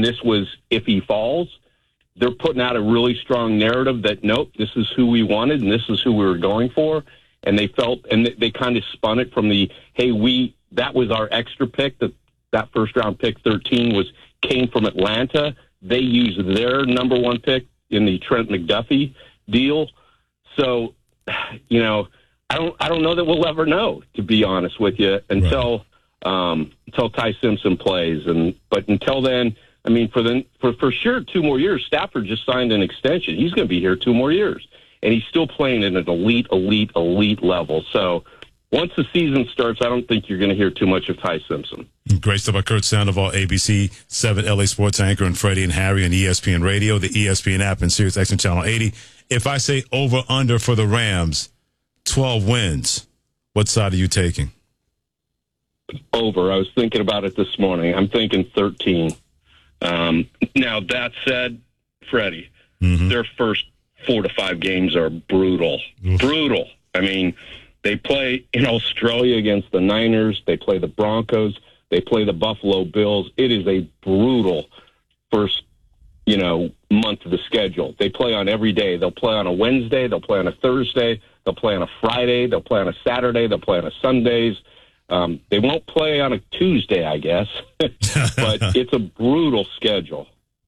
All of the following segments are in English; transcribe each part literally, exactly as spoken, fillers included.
and this was if he falls, they're putting out a really strong narrative that, nope, this is who we wanted and this is who we were going for. And they felt, and they, they kind of spun it from the, hey, we, that was our extra pick, that, that first round pick thirteen was, came from Atlanta. They used their number one pick in the Trent McDuffie deal. So, you know, I don't, I don't know that we'll ever know, to be honest with you, until, right. um, until Ty Simpson plays. And, but until then, I mean, for the, for, for sure, two more years. Stafford just signed an extension. He's going to be here two more years. And he's still playing at an elite, elite, elite level. So once the season starts, I don't think you're going to hear too much of Ty Simpson. Great stuff by Kurt Sandoval, A B C seven L A Sports anchor, and Freddie and Harry on E S P N Radio, the E S P N app, and Sirius X M Channel eighty. If I say over-under for the Rams, twelve wins, what side are you taking? Over. I was thinking about it this morning. I'm thinking thirteen. Um, now, that said, Freddie, mm-hmm. their first four to five games are brutal. Oof. Brutal. I mean, they play in Australia against the Niners. They play the Broncos. They play the Buffalo Bills. It is a brutal first, you know, month of the schedule. They play on every day. They'll play on a Wednesday. They'll play on a Thursday. They'll play on a Friday. They'll play on a Saturday. They'll play on a Sundays. Um, they won't play on a Tuesday, I guess, but it's a brutal schedule.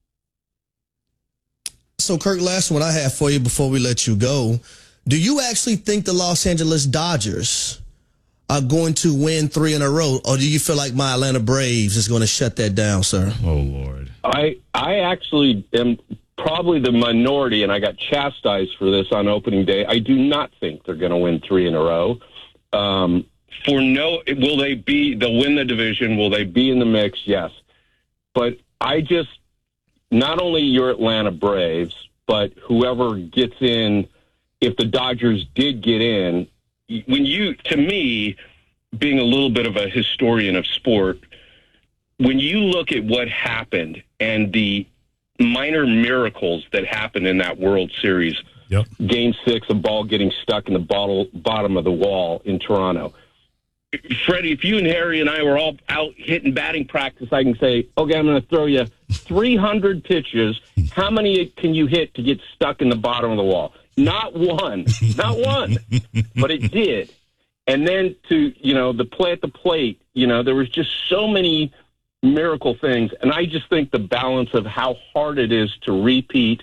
So, Kirk, last one I have for you before we let you go. Do you actually think the Los Angeles Dodgers are going to win three in a row, or do you feel like my Atlanta Braves is going to shut that down, sir? Oh, Lord. I I actually am probably the minority, and I got chastised for this on opening day. I do not think they're going to win three in a row. Um, for no, will they be, they'll win the division. Will they be in the mix? Yes. But I just, not only your Atlanta Braves, but whoever gets in, if the Dodgers did get in, when you, to me, being a little bit of a historian of sport, when you look at what happened and the minor miracles that happened in that World Series, yep. Game six, a ball getting stuck in the bottle, bottom of the wall in Toronto. Freddie, if you and Harry and I were all out hitting batting practice, I can say, okay, I'm going to throw you three hundred pitches. How many can you hit to get stuck in the bottom of the wall? Not one. Not one. But it did. And then to, you know, the play at the plate, you know, there was just so many miracle things. And I just think the balance of how hard it is to repeat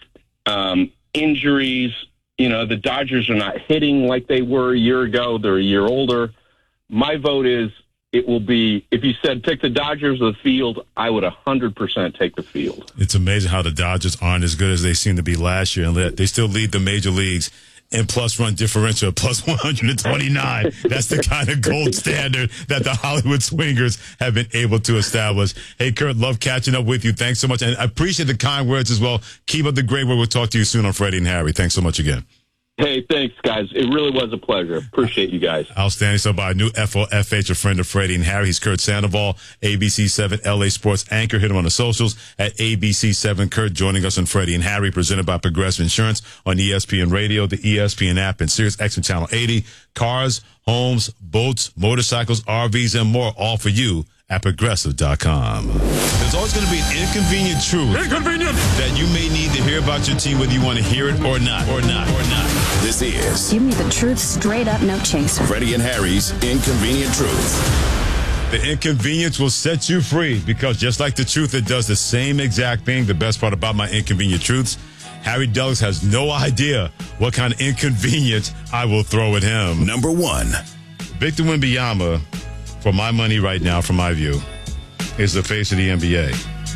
um, injuries, you know, the Dodgers are not hitting like they were a year ago. They're a year older. My vote is it will be, if you said pick the Dodgers or the field, I would one hundred percent take the field. It's amazing how the Dodgers aren't as good as they seemed to be last year, and they still lead the major leagues in plus run differential, plus one hundred twenty-nine. That's the kind of gold standard that the Hollywood Swingers have been able to establish. Hey, Kurt, love catching up with you. Thanks so much. And I appreciate the kind words as well. Keep up the great work. We'll talk to you soon on Freddie and Harry. Thanks so much again. Hey, thanks, guys. It really was a pleasure. Appreciate you guys. Outstanding. So by new F O F H, a friend of Freddie and Harry. He's Kurt Sandoval, A B C seven L A Sports anchor. Hit him on the socials at A B C seven Kurt, joining us on Freddie and Harry, presented by Progressive Insurance on E S P N Radio, the E S P N app, and Sirius X M Channel eighty. Cars, homes, boats, motorcycles, R Vs, and more, all for you at Progressive dot com. There's always going to be an inconvenient truth inconvenient. that you may need to hear about your team, whether you want to hear it or not, or not, or not. This is Give me the truth straight up, no chaser. Freddie and Harry's Inconvenient Truth. The inconvenience will set you free, because just like the truth, it does the same exact thing. The best part about my inconvenient truths, Harry Douglas has no idea what kind of inconvenience I will throw at him. Number one. Victor Wembanyama, for my money right now, from my view, is the face of the N B A.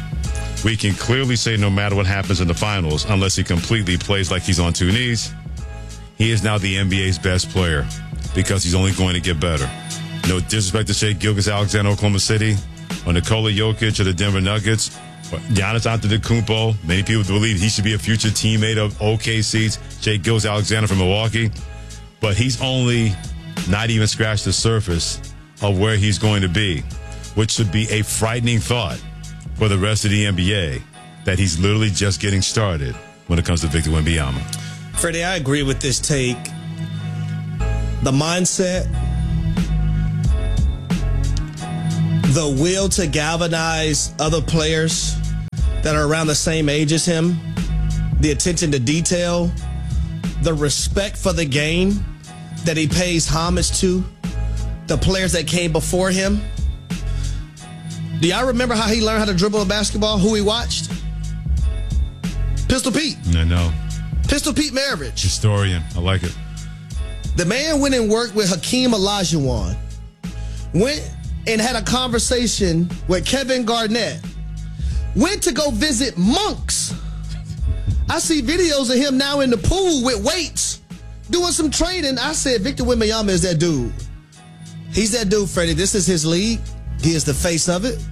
We can clearly say no matter what happens in the finals, unless he completely plays like he's on two knees, he is now the N B A's best player, because he's only going to get better. No disrespect to Shai Gilgeous-Alexander, Oklahoma City, or Nikola Jokic of the Denver Nuggets, or Giannis Antetokounmpo. Many people believe he should be a future teammate of O K C's Shai Gilgeous-Alexander from Milwaukee, but he's only not even scratched the surface of where he's going to be, which should be a frightening thought for the rest of the N B A, that he's literally just getting started when it comes to Victor Wembanyama. Freddie, I agree with this take. The mindset, the will to galvanize other players, that are around the same age as him, the attention to detail, the respect for the game that he pays homage to, the players that came before him. Do y'all remember how he learned how to dribble a basketball? Who he watched? Pistol Pete. I know. Pistol Pete Maravich. Historian. I like it. The man went and worked with Hakeem Olajuwon. Went and had a conversation with Kevin Garnett. Went to go visit monks. I see videos of him now in the pool with weights, doing some training. I said, Victor Wembanyama is that dude. He's that dude, Freddie. This is his league. He is the face of it.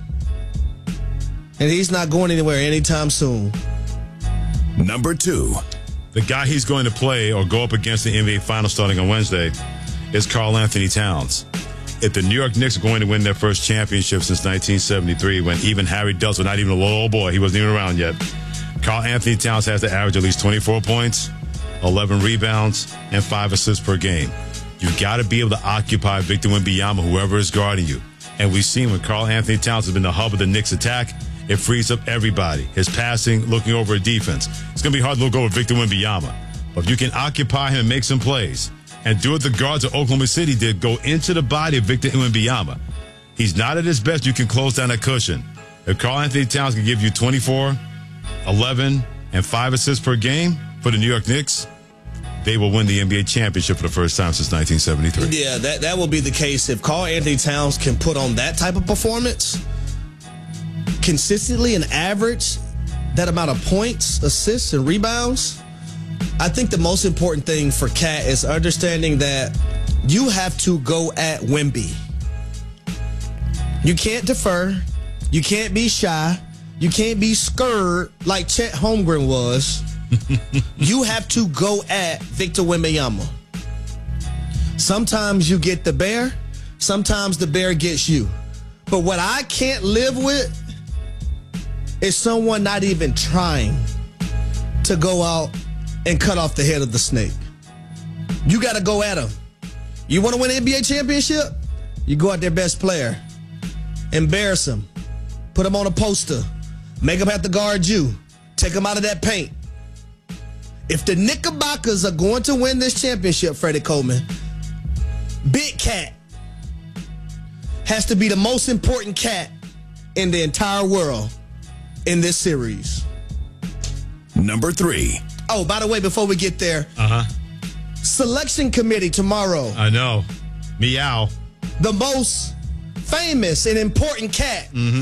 And he's not going anywhere anytime soon. Number two. The guy he's going to play or go up against the N B A Finals starting on Wednesday is Karl Anthony Towns. If the New York Knicks are going to win their first championship since nineteen seventy-three, when even Harry Dutton was not even a little old boy, he wasn't even around yet, Karl Anthony Towns has to average at least twenty-four points, eleven rebounds, and five assists per game. You've got to be able to occupy Victor Wembanyama, whoever is guarding you. And we've seen when Karl Anthony Towns has been the hub of the Knicks attack, it frees up everybody. His passing, looking over a defense. It's going to be hard to look over Victor Wembanyama. But if you can occupy him and make some plays, and do what the guards of Oklahoma City did, go into the body of Victor Wembanyama. He's not at his best. You can close down that cushion. If Karl Anthony Towns can give you twenty-four, eleven, and five assists per game for the New York Knicks, they will win the N B A championship for the first time since nineteen seventy-three. Yeah, that, that will be the case. If Karl Anthony Towns can put on that type of performance consistently and average that amount of points, assists, and rebounds, I think the most important thing for Cat is understanding that you have to go at Wemby. You can't defer. You can't be shy. You can't be scared like Chet Holmgren was. You have to go at Victor Wembanyama. Sometimes you get the bear. Sometimes the bear gets you. But what I can't live with is someone not even trying to go out and cut off the head of the snake. You got to go at him. You want to win an N B A championship? You go at their best player. Embarrass him. Put him on a poster. Make him have to guard you. Take him out of that paint. If the Knickerbockers are going to win this championship, Freddie Coleman, Big Cat has to be the most important cat in the entire world in this series. Number three. Oh, by the way, before we get there, Uh-huh. selection committee tomorrow. I know. Meow. The most famous and important cat Mm-hmm.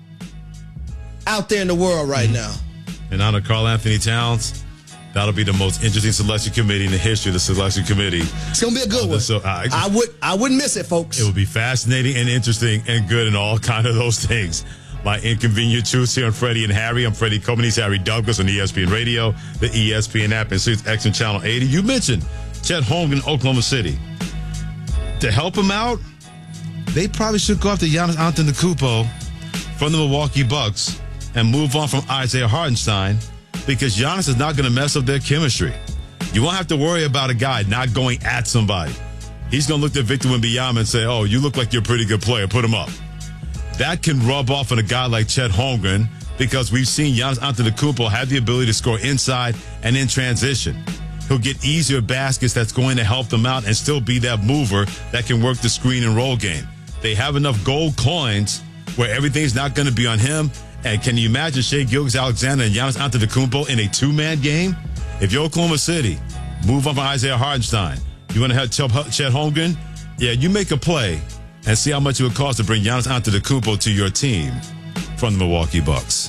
out there in the world right mm-hmm. now. In honor of Karl Anthony Towns, that'll be the most interesting selection committee in the history of the selection committee. It's gonna be a good Uh, one. so, uh, I would, I wouldn't miss it, folks. It will be fascinating and interesting and good and all kind of those things. My Inconvenient Truths here on Freddie and Harry. I'm Freddie Coleman. He's Harry Douglas on E S P N Radio, the E S P N app, and Sirius X M Channel eighty. You mentioned Chet Holmgren, Oklahoma City. To help him out, they probably should go after Giannis Antetokounmpo from the Milwaukee Bucks and move on from Isaiah Hartenstein, because Giannis is not going to mess up their chemistry. You won't have to worry about a guy not going at somebody. He's going to look at Victor Wembanyama and say, oh, you look like you're a pretty good player. Put him up. That can rub off on a guy like Chet Holmgren, because we've seen Giannis Antetokounmpo have the ability to score inside and in transition. He'll get easier baskets that's going to help them out and still be that mover that can work the screen and roll game. They have enough gold coins where everything's not going to be on him. And can you imagine Shai Gilgeous-Alexander and Giannis Antetokounmpo in a two-man game? If you're Oklahoma City, move on from Isaiah Hartenstein. You want to have Chet Holmgren? Yeah, you make a play and see how much it would cost to bring Giannis Antetokounmpo to your team from the Milwaukee Bucks.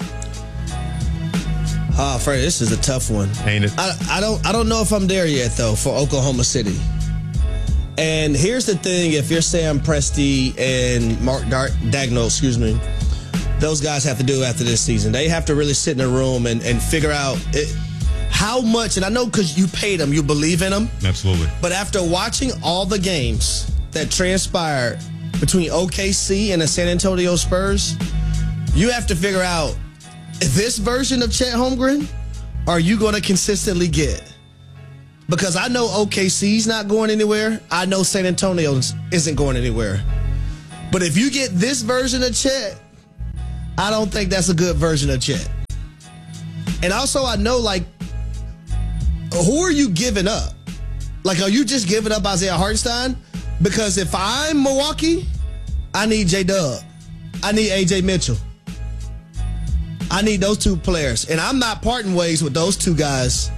Ah, uh, Freddie, this is a tough one. Ain't it? I, I don't I don't know if I'm there yet, though, for Oklahoma City. And here's the thing. If you're Sam Presti and Mark Dar- Daigneault, excuse me, those guys have to do after this season. They have to really sit in a room and, and figure out it, how much, and I know because you paid them, you believe in them. Absolutely. But after watching all the games that transpired between O K C and the San Antonio Spurs, you have to figure out, this version of Chet Holmgren are you going to consistently get? Because I know O K C's not going anywhere. I know San Antonio isn't going anywhere. But if you get this version of Chet, I don't think that's a good version of Chet. And also, I know, like, who are you giving up? Like, are you just giving up Isaiah Hartenstein? Because if I'm Milwaukee, I need J-Dub. I need A J Mitchell. I need those two players. And I'm not parting ways with those two guys.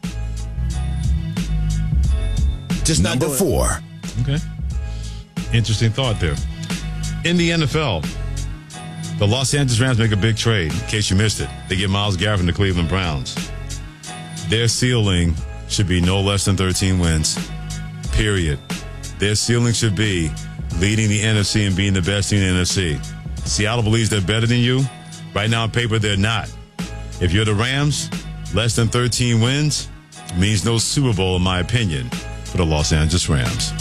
Just not Number doing four. Okay. Interesting thought there. In the N F L, the Los Angeles Rams make a big trade. In case you missed it, they get Myles Garrett from the Cleveland Browns. Their ceiling should be no less than thirteen wins, period. Their ceiling should be leading the N F C and being the best team in the N F C. Seattle believes they're better than you. Right now on paper, they're not. If you're the Rams, less than thirteen wins means no Super Bowl, in my opinion, for the Los Angeles Rams.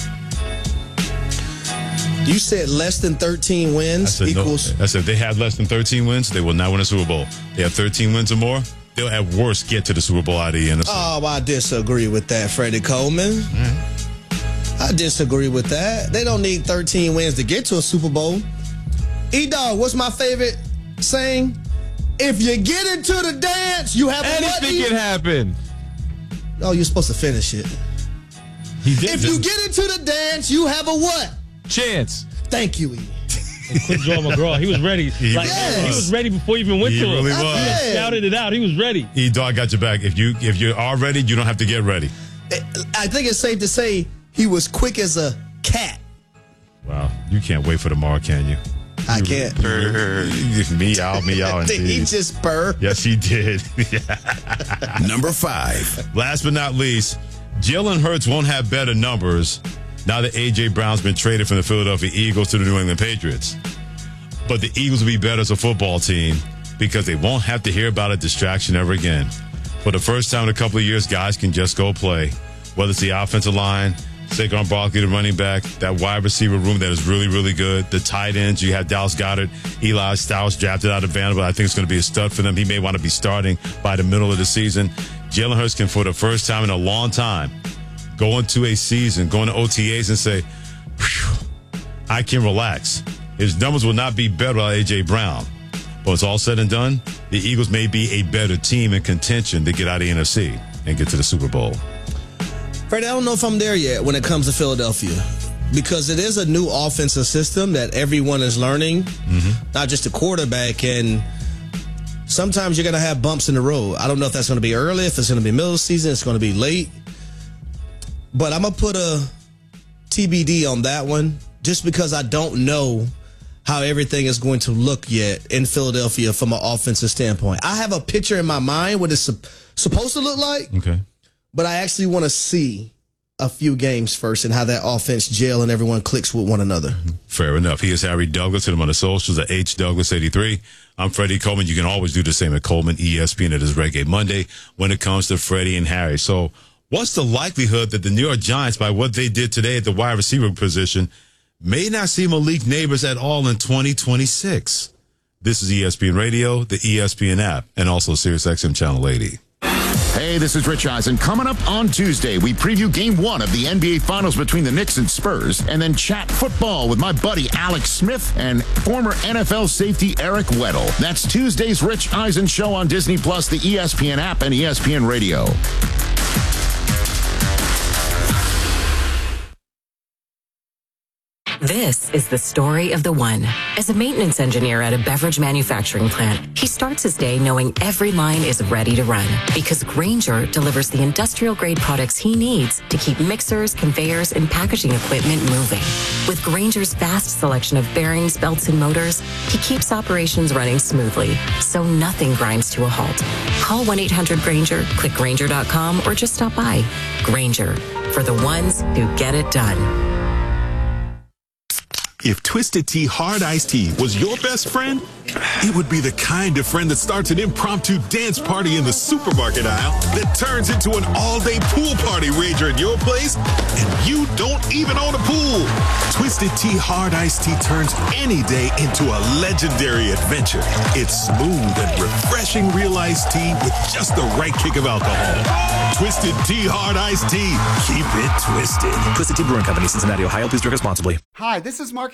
You said less than thirteen wins I said, equals... no, I said if they have less than thirteen wins, they will not win a Super Bowl. They have thirteen wins or more, they'll at worst get to the Super Bowl out of the N F C. Oh, I disagree with that, Freddie Coleman. Mm-hmm. I disagree with that. They don't need thirteen wins to get to a Super Bowl. E-Dog, what's my favorite saying? If you get into the dance, you have a what? Anything can happen. Oh, you're supposed to finish it. He did. If you get into the dance, you have a what? Chance. Thank you, E. Quit Joe McGraw. He was ready. He like, was. he was ready before he even went He to him. really He was. just shouted it out. He was ready. E-Dog got your back. If you if you are ready, you don't have to get ready. I think it's safe to say he was quick as a cat. Wow. You can't wait for tomorrow, can you? I can't. Me out, me out. Did he just purr? Yes, he did. Number five. Last but not least, Jalen Hurts won't have better numbers now that A J Brown's been traded from the Philadelphia Eagles to the New England Patriots. But the Eagles will be better as a football team because they won't have to hear about a distraction ever again. For the first time in a couple of years, guys can just go play. Whether it's the offensive line, Saquon Barkley, the running back, that wide receiver room that is really, really good. The tight ends, you have Dallas Goedert, Eli Stous drafted out of Vanderbilt. I think it's going to be a stud for them. He may want to be starting by the middle of the season. Jalen Hurts can, for the first time in a long time, go into a season, go into O T As and say, I can relax. His numbers will not be better without A J Brown. But it's all said and done, the Eagles may be a better team in contention to get out of the N F C and get to the Super Bowl. Freddie, I don't know if I'm there yet when it comes to Philadelphia because it is a new offensive system that everyone is learning, mm-hmm. not just the quarterback. And sometimes you're going to have bumps in the road. I don't know if that's going to be early, if it's going to be middle of the season, it's going to be late. But I'm going to put a T B D on that one just because I don't know how everything is going to look yet in Philadelphia from an offensive standpoint. I have a picture in my mind what it's su- supposed to look like. Okay. But I actually want to see a few games first and how that offense gel and everyone clicks with one another. Fair enough. He is Harry Douglas. Hit him on the socials at H Douglas eighty-three. I'm Freddie Coleman. You can always do the same at Coleman E S P N. It is Reggae Monday when it comes to Freddie and Harry. So what's the likelihood that the New York Giants, by what they did today at the wide receiver position, may not see Malik Neighbors at all in twenty twenty-six? This is E S P N Radio, the E S P N app, and also SiriusXM Channel eighty. Hey, this is Rich Eisen. Coming up on Tuesday, we preview game one of the N B A Finals between the Knicks and Spurs, and then chat football with my buddy Alex Smith and former N F L safety Eric Weddle. That's Tuesday's Rich Eisen Show on Disney Plus, the E S P N app, and E S P N Radio. This is the story of the one. As a maintenance engineer at a beverage manufacturing plant, he starts his day knowing every line is ready to run because Grainger delivers the industrial-grade products he needs to keep mixers, conveyors, and packaging equipment moving. With Grainger's vast selection of bearings, belts, and motors, he keeps operations running smoothly, so nothing grinds to a halt. Call one eight hundred Grainger, click Grainger dot com, or just stop by. Grainger, for the ones who get it done. If Twisted Tea Hard Iced Tea was your best friend, it would be the kind of friend that starts an impromptu dance party in the supermarket aisle that turns into an all-day pool party rager at your place, and you don't even own a pool. Twisted Tea Hard Iced Tea turns any day into a legendary adventure. It's smooth and refreshing real iced tea with just the right kick of alcohol. Twisted Tea Hard Iced Tea. Keep it twisted. Twisted Tea Brewing Company, Cincinnati, Ohio. Please drink responsibly. Hi, this is Marcus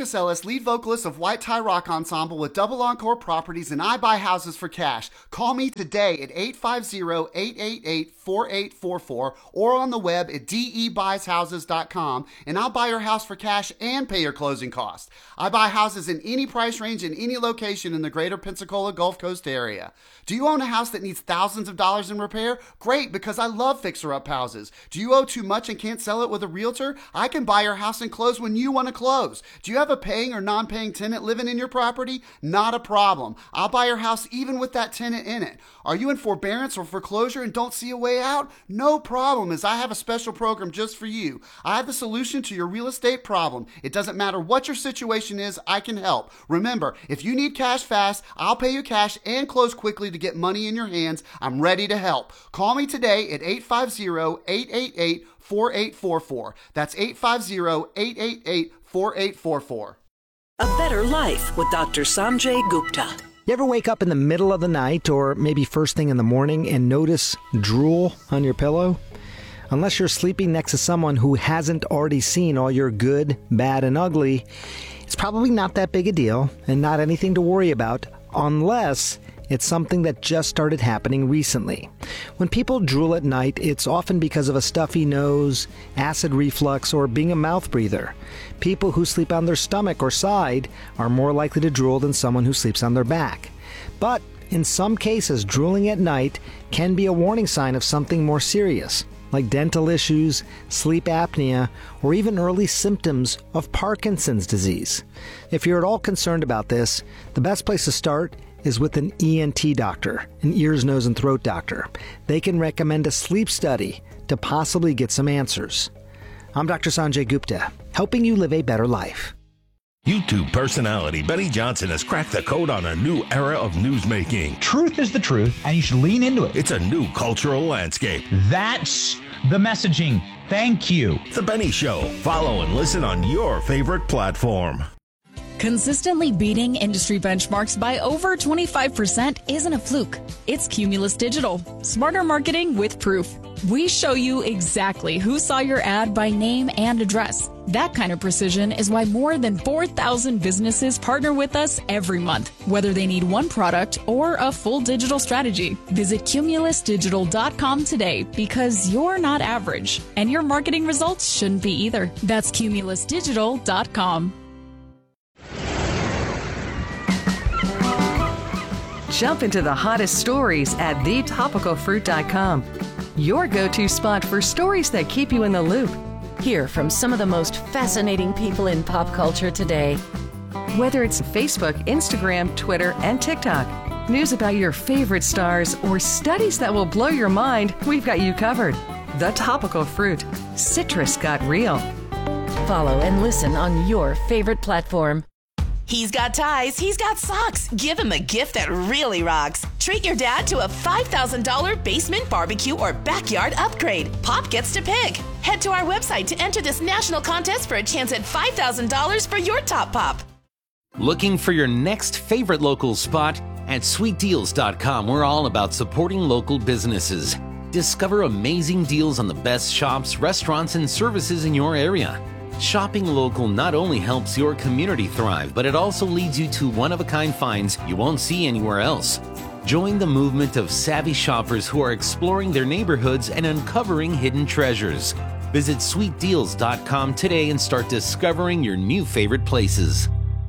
Casellas, lead vocalist of White Tie Rock Ensemble with Double Encore Properties, and I buy houses for cash. Call me today at eight five zero, eight eight eight, four eight four four or on the web at d e buys houses dot com, and I'll buy your house for cash and pay your closing costs. I buy houses in any price range in any location in the greater Pensacola Gulf Coast area. Do you own a house that needs thousands of dollars in repair? Great, because I love fixer-up houses. Do you owe too much and can't sell it with a realtor? I can buy your house and close when you want to close. Do you have a paying or non-paying tenant living in your property? Not a problem. I'll buy your house even with that tenant in it. Are you in forbearance or foreclosure and don't see a way out? No problem, as I have a special program just for you. I have the solution to your real estate problem. It doesn't matter what your situation is, I can help. Remember, if you need cash fast, I'll pay you cash and close quickly to get money in your hands. I'm ready to help. Call me today at eight five zero, eight eight eight, four eight four four. That's eight five zero, eight eight eight, four eight four four. A Better Life with Doctor Sanjay Gupta. You ever wake up in the middle of the night or maybe first thing in the morning and notice drool on your pillow? Unless you're sleeping next to someone who hasn't already seen all your good, bad, and ugly, it's probably not that big a deal and not anything to worry about unless it's something that just started happening recently. When people drool at night, it's often because of a stuffy nose, acid reflux, or being a mouth breather. People who sleep on their stomach or side are more likely to drool than someone who sleeps on their back. But in some cases, drooling at night can be a warning sign of something more serious, like dental issues, sleep apnea, or even early symptoms of Parkinson's disease. If you're at all concerned about this, the best place to start is with an E N T doctor, an ears, nose, and throat doctor. They can recommend a sleep study to possibly get some answers. I'm Doctor Sanjay Gupta, helping you live a better life. YouTube personality Benny Johnson has cracked the code on a new era of newsmaking. Truth is the truth, and you should lean into it. It's a new cultural landscape. That's the messaging. Thank you. The Benny Show. Follow and listen on your favorite platform. Consistently beating industry benchmarks by over twenty-five percent isn't a fluke. It's Cumulus Digital. Smarter marketing with proof. We show you exactly who saw your ad by name and address. That kind of precision is why more than four thousand businesses partner with us every month, whether they need one product or a full digital strategy. Visit cumulus digital dot com today, because you're not average, and your marketing results shouldn't be either. That's cumulus digital dot com. Jump into the hottest stories at the topical fruit dot com. Your go-to spot for stories that keep you in the loop. Hear from some of the most fascinating people in pop culture today. Whether it's Facebook, Instagram, Twitter, and TikTok, news about your favorite stars, or studies that will blow your mind, we've got you covered. The Topical Fruit. Citrus got real. Follow and listen on your favorite platform. He's got ties, he's got socks. Give him a gift that really rocks. Treat your dad to a five thousand dollars basement, barbecue, or backyard upgrade. Pop gets to pick. Head to our website to enter this national contest for a chance at five thousand dollars for your top pop. Looking for your next favorite local spot? At sweet deals dot com, we're all about supporting local businesses. Discover amazing deals on the best shops, restaurants, and services in your area. Shopping local not only helps your community thrive, but it also leads you to one-of-a-kind finds you won't see anywhere else. Join the movement of savvy shoppers who are exploring their neighborhoods and uncovering hidden treasures. Visit sweet deals dot com today and start discovering your new favorite places.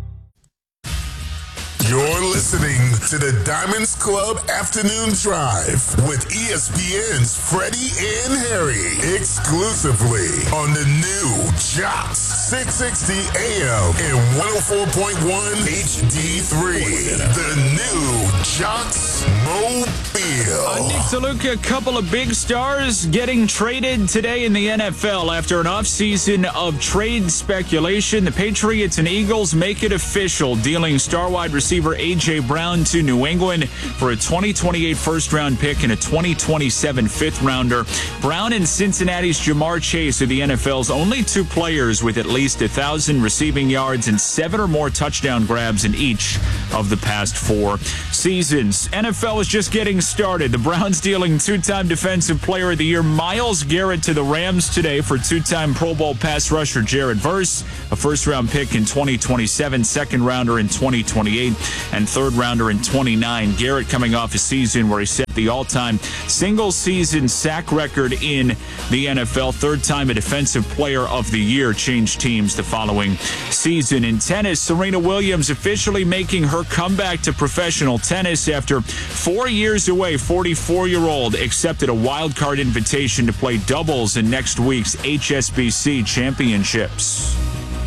You're listening to the Diamonds Club Afternoon Drive with E S P N's Freddie and Harry, exclusively on the new Jocks six sixty A M and one oh four point one H D three. The new Jocks Mobile. Uh, Nick DeLuca, a couple of big stars getting traded today in the N F L after an offseason of trade speculation. The Patriots and Eagles make it official, dealing star wide receiver A J. Brown to New England for a twenty twenty-eight first-round pick and a twenty twenty-seven fifth-rounder. Brown and Cincinnati's Jamar Chase are the N F L's only two players with at least one thousand receiving yards and seven or more touchdown grabs in each of the past four seasons. N F L is just getting started. The Browns dealing two-time Defensive Player of the Year Myles Garrett to the Rams today for two-time Pro Bowl pass rusher Jared Verse, a first-round pick in twenty twenty-seven, second-rounder in twenty twenty-eight, and third-rounder in twenty-nine. Garrett coming off a season where he set the all-time single-season sack record in the N F L. Third time a Defensive Player of the Year, changed teams the following season. In tennis, Serena Williams officially making her comeback to professional tennis after four years away. forty-four-year-old accepted a wild card invitation to play doubles in next week's H S B C Championships.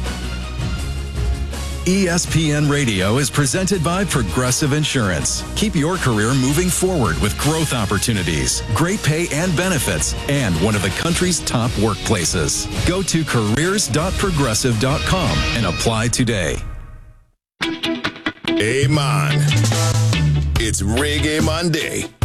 E S P N Radio is presented by Progressive Insurance. Keep your career moving forward with growth opportunities, great pay and benefits, and one of the country's top workplaces. Go to careers dot progressive dot com and apply today. Hey, man. It's Reggae Monday.